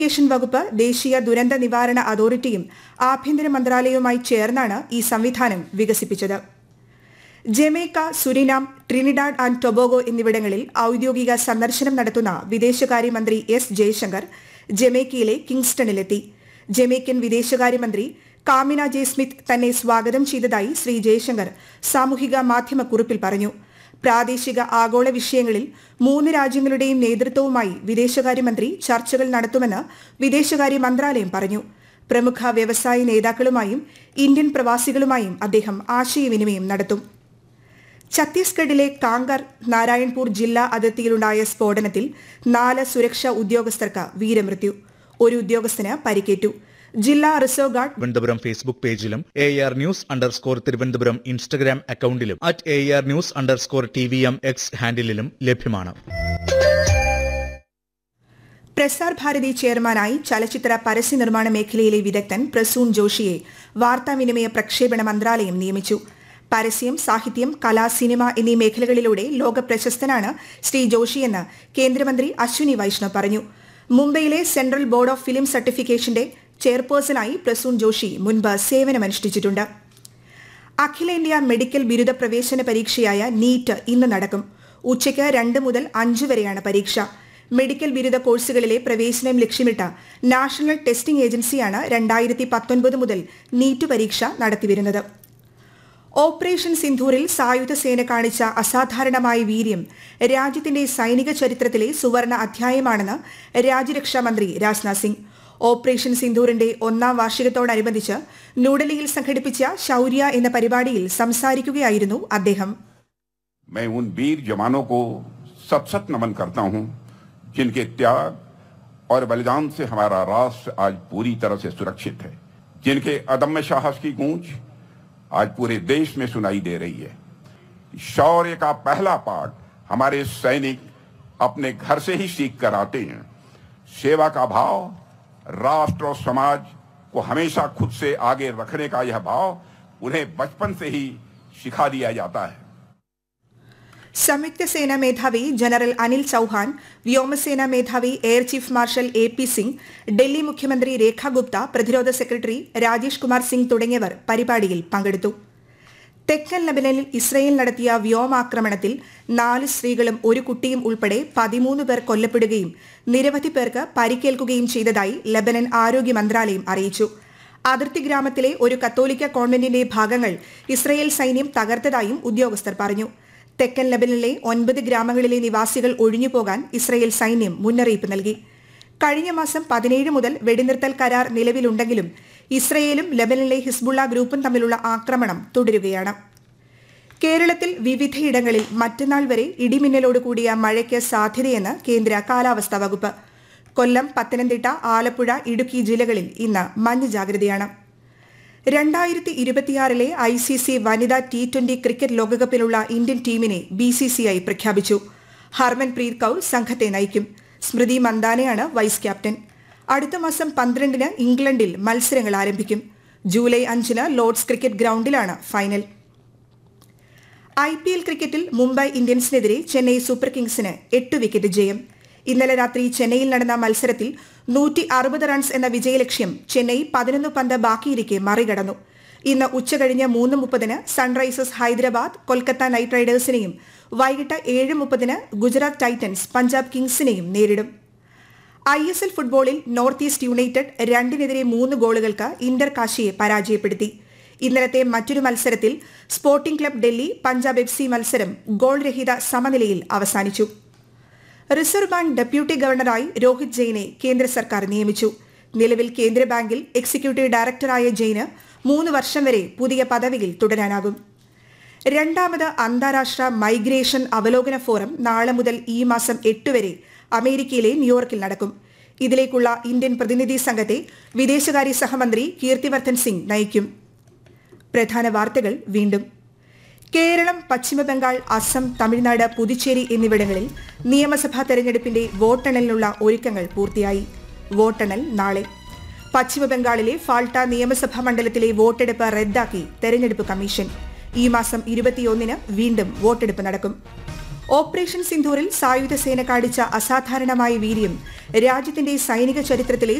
Irrigation വകുപ്പ്, ദേശീയ ദുരന്ത നിവാരണ അതോറിറ്റിയും ആഭ്യന്തര മന്ത്രാലയവുമായി ചേർന്നാണ് ഈ സംവിധാനം വികസിപ്പിച്ചത്. Jamaica, Suriname, Trinidad and Tobago എന്നിവിടങ്ങളിൽ ഔദ്യോഗിക സന്ദർശനം നടത്തുന്ന വിദേശകാര്യമന്ത്രി എസ് ജയശങ്കർ ജമൈക്കയിലെ കിങ്സ്റ്റണിലെത്തി. ജമൈക്കൻ വിദേശകാര്യമന്ത്രി കാമിന ജെ സ്മിത്ത് തന്നെ സ്വാഗതം ചെയ്തതായി ശ്രീ ജയശങ്കർ സാമൂഹിക മാധ്യമ കുറിപ്പിൽ പറഞ്ഞു. പ്രാദേശിക ആഗോള വിഷയങ്ങളിൽ 3 രാജ്യങ്ങളുടെയും നേതൃത്വവുമായി വിദേശകാര്യമന്ത്രി ചർച്ചകൾ നടത്തുമെന്ന് വിദേശകാര്യ മന്ത്രാലയം പറഞ്ഞു. പ്രമുഖ വ്യവസായ നേതാക്കളുമായും ഇന്ത്യൻ പ്രവാസികളുമായും അദ്ദേഹം ആശയവിനിമയം നടത്തും. ഛത്തീസ്ഗഡിലെ കാങ്കർ, നാരായൺപൂർ ജില്ലാ അതിർത്തിയിലുണ്ടായ സ്ഫോടനത്തിൽ 4 സുരക്ഷാ ഉദ്യോഗസ്ഥർക്ക് വീരമൃത്യു. ഒരു ഉദ്യോഗസ്ഥന് പരിക്കേറ്റു. ജില്ലാ റിസർവ് ഗാർഡ് തിരുവനന്തപുരം ഫേസ്ബുക്ക് പേജിലും AR News_ തിരുവനന്തപുരം ഇൻസ്റ്റഗ്രാം അക്കൌണ്ടിലും @AR News_TVM X ഹാൻഡിലും ലഭ്യമാണ്. പ്രസാർ ഭാരതി ചെയർമാനായി ചലച്ചിത്ര പരസ്യ നിർമ്മാണ മേഖലയിലെ വിദഗ്ധൻ പ്രസൂൺ ജോഷിയെ വാർത്താവിനിമയ പ്രക്ഷേപണ മന്ത്രാലയം നിയമിച്ചു. പരസ്യം, സാഹിത്യം, കല, സിനിമ എന്നീ മേഖലകളിലൂടെ ലോക പ്രശസ്തനാണ് ശ്രീ ജോഷിയെന്ന് കേന്ദ്രമന്ത്രി അശ്വിനി വൈഷ്ണവ് പറഞ്ഞു. മുംബൈയിലെ central board of film സർട്ടിഫിക്കേഷന്റെ ചെയർപേഴ്സണായി Prasoon Joshi മുൻപ് സേവനമനുഷ്ഠിച്ചിട്ടുണ്ട്. അഖിലേന്ത്യാ മെഡിക്കൽ ബിരുദ പ്രവേശന പരീക്ഷയായ നീറ്റ് ഇന്ന് നടക്കും. ഉച്ചയ്ക്ക് 2 മുതൽ 5 വരെയാണ് പരീക്ഷ. മെഡിക്കൽ ബിരുദ കോഴ്സുകളിലെ പ്രവേശനം ലക്ഷ്യമിട്ട നാഷണൽ ടെസ്റ്റിംഗ് ഏജൻസിയാണ് 2019 മുതൽ നീറ്റ് പരീക്ഷ നടത്തിവരുന്നത്. ഓപ്പറേഷൻ സിന്ധൂരിൽ സായുധ സേന കാണിച്ച അസാധാരണമായ വീര്യം രാജ്യത്തിന്റെ സൈനിക ചരിത്രത്തിലെ സുവർണ അധ്യായമാണെന്ന് രാജ്യരക്ഷാ മന്ത്രി രാജ്നാഥ് സിംഗ്. ഓപ്പറേഷൻ സിന്ധൂറിന്റെ 1ാം വാർഷികത്തോടനുബന്ധിച്ച് ന്യൂഡൽഹിയിൽ സംഘടിപ്പിച്ച ശൌര്യ എന്ന പരിപാടിയിൽ സംസാരിക്കുകയായിരുന്നു അദ്ദേഹം. मैं उन वीर जवानों को सत नमन करता हूं जिनके त्याग और बलिदान से हमारा राष्ट्र आज पूरी तरह से सुरक्षित है, जिनके अदम्य साहस की गूंज आज पूरे देश में सुनाई दे रही है. शौर्य का पहला पाठ हमारे सैनिक अपने घर से ही सीख कर आते हैं. सेवा का भाव, राष्ट्र और समाज को हमेशा खुद से आगे रखने का यह भाव उन्हें बचपन से ही सिखा दिया जाता है. സംയുക്ത സേനാ മേധാവി ജനറൽ അനിൽ ചൌഹാൻ, വ്യോമസേനാ മേധാവി air chief marshal AP Singh, Delhi മുഖ്യമന്ത്രി രേഖ ഗുപ്ത, പ്രതിരോധ സെക്രട്ടറി രാജേഷ് കുമാർ സിംഗ് തുടങ്ങിയവർ പരിപാടിയിൽ പങ്കെടുത്തു. തെക്കൻ ലബനനിൽ ഇസ്രയേൽ നടത്തിയ വ്യോമാക്രമണത്തിൽ 4 സ്ത്രീകളും 1 കുട്ടിയും ഉൾപ്പെടെ 13 പേർ കൊല്ലപ്പെടുകയും നിരവധി പേർക്ക് പരിക്കേൽക്കുകയും ചെയ്തതായി ലബനൻ ആരോഗ്യ മന്ത്രാലയം അറിയിച്ചു. അതിർത്തി ഗ്രാമത്തിലെ ഒരു കത്തോലിക്ക കോൺവെന്റിന്റെ ഭാഗങ്ങൾ ഇസ്രയേൽ സൈന്യം തകർത്തതായും ഉദ്യോഗസ്ഥർ പറഞ്ഞു. തെക്കൻ ലബനനിലെ 9 ഗ്രാമങ്ങളിലെ നിവാസികൾ ഒഴിഞ്ഞുപോകാൻ ഇസ്രയേൽ സൈന്യം മുന്നറിയിപ്പ് നൽകി. കഴിഞ്ഞ മാസം 17 മുതൽ വെടിനിർത്തൽ കരാർ നിലവിലുണ്ടെങ്കിലും ഇസ്രയേലും ലബനനിലെ ഹിസ്ബുള്ള ഗ്രൂപ്പും തമ്മിലുള്ള ആക്രമണം തുടരുകയാണ്. കേരളത്തിൽ വിവിധയിടങ്ങളിൽ മറ്റന്നാൾ വരെ ഇടിമിന്നലോട് കൂടിയ മഴയ്ക്ക് സാധ്യതയെന്ന് കേന്ദ്ര കാലാവസ്ഥാ വകുപ്പ്. കൊല്ലം, പത്തനംതിട്ട, ആലപ്പുഴ, ഇടുക്കി ജില്ലകളിൽ ഇന്ന് മഞ്ഞ ജാഗ്രതയാണ്. 2026 ICC വനിതാ T20 ക്രിക്കറ്റ് ലോകകപ്പിലുള്ള ഇന്ത്യൻ ടീമിനെ BCCI പ്രഖ്യാപിച്ചു. ഹർമൻപ്രീത് കൌർ സംഘത്തെ നയിക്കും. സ്മൃതി മന്ദാനയാണ് വൈസ് ക്യാപ്റ്റൻ. അടുത്ത മാസം 12-ന് ഇംഗ്ലണ്ടിൽ മത്സരങ്ങൾ ആരംഭിക്കും. July 5-ന് Lord's cricket ഗ്രൌണ്ടിലാണ് final. IPL ക്രിക്കറ്റിൽ മുംബൈ ഇന്ത്യൻസിനെതിരെ ചെന്നൈ സൂപ്പർ കിങ്സിന് 8 വിക്കറ്റ് ജയം. ഇന്നലെ രാത്രി ചെന്നൈയിൽ നടന്ന മത്സരത്തിൽ 160 റൺസ് എന്ന വിജയലക്ഷ്യം ചെന്നൈ 11 പന്ത് ബാക്കിയിരിക്കെ മറികടന്നു. ഇന്ന് ഉച്ചകഴിഞ്ഞ് 3:30-ന് സൺറൈസേഴ്സ് ഹൈദരാബാദ് കൊൽക്കത്ത നൈറ്റ് റൈഡേഴ്സിനെയും വൈകിട്ട് 7:30-ന് ഗുജറാത്ത് ടൈറ്റൻസ് പഞ്ചാബ് കിങ്സിനെയും നേരിടും. ISL ഫുട്ബോളിൽ നോർത്ത് ഈസ്റ്റ് യുണൈറ്റഡ് 2-3 ഗോളുകൾക്ക് ഇന്റർ കാശിയെ പരാജയപ്പെടുത്തി. ഇന്നലത്തെ മറ്റൊരു മത്സരത്തിൽ sporting club Delhi Punjab FC മത്സരം ഗോൾ രഹിത സമനിലയിൽ അവസാനിച്ചു. റിസർവ് ബാങ്ക് ഡെപ്യൂട്ടി ഗവർണറായി രോഹിത് ജെയിനെ കേന്ദ്ര സർക്കാർ നിയമിച്ചു. നിലവിൽ കേന്ദ്ര ബാങ്കിൽ എക്സിക്യൂട്ടീവ് ഡയറക്ടറായ ജെയിന് 3 വർഷം വരെ പുതിയ പദവിയിൽ തുടരാനാകും. 2ാമത് അന്താരാഷ്ട്ര മൈഗ്രേഷൻ അവലോകന ഫോറം നാളെ മുതൽ ഈ മാസം 8 വരെ അമേരിക്കയിലെ ന്യൂയോർക്കിൽ നടക്കും. ഇതിലേക്കുള്ള ഇന്ത്യൻ പ്രതിനിധി സംഘത്തെ വിദേശകാര്യ സഹമന്ത്രി കീർത്തിവർദ്ധൻ സിംഗ് നയിക്കും. പ്രധാന വാർത്തകൾ വീണ്ടും. കേരളം, പശ്ചിമബംഗാൾ, അസം, തമിഴ്നാട്, പുതുച്ചേരി എന്നിവിടങ്ങളിൽ നിയമസഭാ തെരഞ്ഞെടുപ്പിന്റെ വോട്ടെണ്ണലിനുള്ള ഒരുക്കങ്ങൾ പൂർത്തിയായി. വോട്ടെണ്ണൽ നാളെ. പശ്ചിമബംഗാളിലെ ഫാൾട്ട നിയമസഭാ മണ്ഡലത്തിലെ വോട്ടെടുപ്പ് റദ്ദാക്കി തെരഞ്ഞെടുപ്പ് കമ്മീഷൻ. ഈ മാസം 21-ന് വീണ്ടും വോട്ടെടുപ്പ് നടക്കും. ഓപ്പറേഷൻ സിന്ദൂറിൽ സായുധ സേന കാണിച്ച അസാധാരണമായ വീര്യം രാജ്യത്തിന്റെ സൈനിക ചരിത്രത്തിലെ